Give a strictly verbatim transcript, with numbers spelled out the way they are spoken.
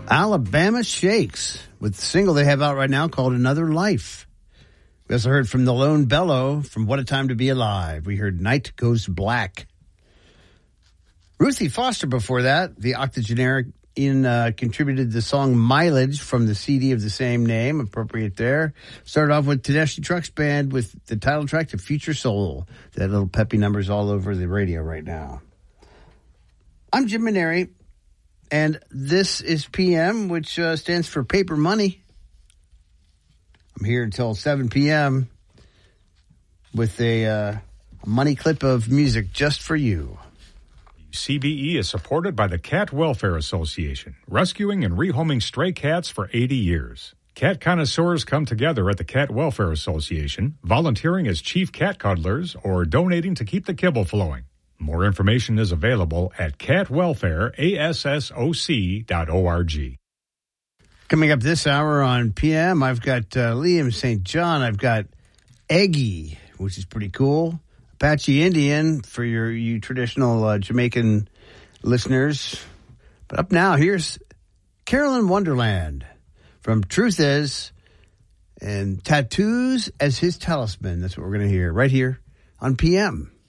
Alabama Shakes with the single they have out right now called Another Life. We also heard from the Lone Bellow from What a Time to Be Alive. We heard Night Goes Black. Ruthie Foster before that, the octogenarian uh, contributed the song Mileage from the C D of the same name, appropriate there. Started off with Tedeschi Trucks Band with the title track to Future Soul. That little peppy number's all over the radio right now. I'm Jim Maneri, and this is P M, which uh, stands for Paper Money. I'm here until seven p.m. with a uh, money clip of music just for you. C B E is supported by the Cat Welfare Association, rescuing and rehoming stray cats for eighty years. Cat connoisseurs come together at the Cat Welfare Association, volunteering as chief cat cuddlers or donating to keep the kibble flowing. More information is available at cat welfare assoc dot org. Coming up this hour on P M, I've got uh, Liam Saint John. I've got Eggy, which is pretty cool. Apache Indian for your you traditional uh, Jamaican listeners. But up now, here's Carolyn Wonderland from Truth Is and Tattoos as His Talisman. That's what we're going to hear right here on P M.